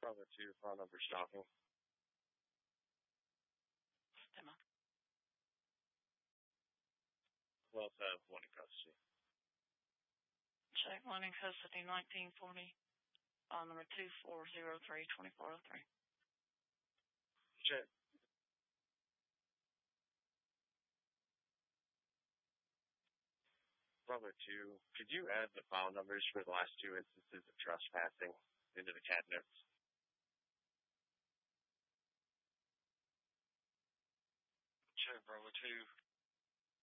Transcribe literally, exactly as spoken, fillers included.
Brother two, phone number stalking. Emma. Well, have one in custody. Check one in custody, nineteen forty, on number two four zero three two four zero three. Check. Brother two, could you add the file numbers for the last two instances of trespassing into the cat notes? Check, Brother two.